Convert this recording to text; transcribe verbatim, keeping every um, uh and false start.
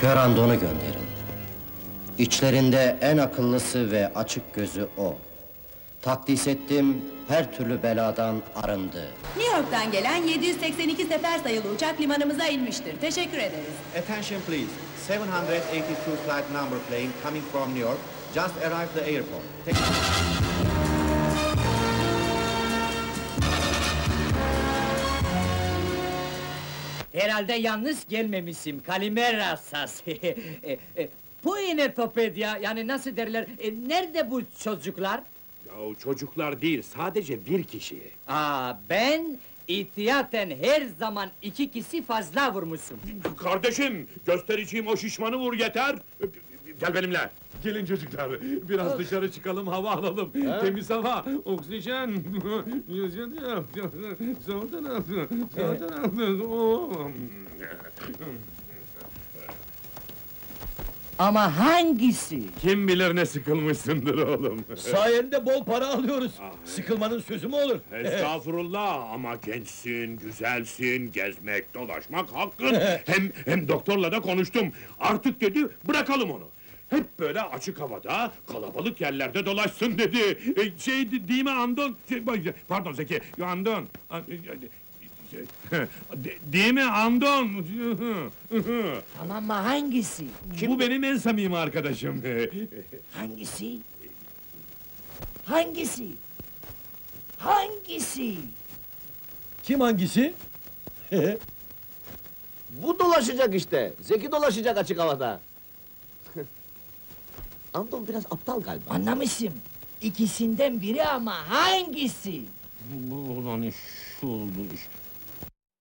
Kör Andon'u gönderin. İçlerinde en akıllısı ve açık gözü o. Takdis ettim, her türlü beladan arındı. New York'tan gelen yedi yüz seksen iki sefer sayılı uçak limanımıza inmiştir. Teşekkür ederiz. Attention please. seven hundred eighty-two flight number plane coming from New York just arrived the airport. Take... Herhalde yalnız gelmemişim, Kalimera sas. e, e, Bu Enetopedya, yani nasıl derler, e, nerede bu çocuklar? Ya çocuklar değil, sadece bir kişi. Aa, ben ihtiyaten her zaman iki kişi fazla vurmuşum. Kardeşim, göstereceğim o şişmanı vur yeter! Gel benimle! Gelin çocuklar, biraz dışarı çıkalım, hava alalım. Temiz hava, oksijen. Soğuktan al, soğuktan al. Oo. Ama hangisi? Kim bilir ne sıkılmışsındır oğlum. Sayende bol para alıyoruz. Sıkılmanın sözü mü olur? Estağfurullah ama gençsin, güzelsin, gezmek, dolaşmak hakkın. hem hem doktorla da konuştum. Artık dedi, bırakalım onu. Hep böyle açık havada, kalabalık yerlerde dolaşsın dedi. E, şey de- değil mi Andon? Şey, bak, pardon Zeki, ya Andon. A- e, şey, de- Değil mi Andon? Tamam ama hangisi? Bu benim en samimi arkadaşım. Hangisi? Hangisi? Hangisi? Kim hangisi? Bu dolaşacak işte. Zeki dolaşacak açık havada. Anton biraz aptal galiba. Anlamışım. İkisinden biri ama hangisi? Ulan iş oldu iş.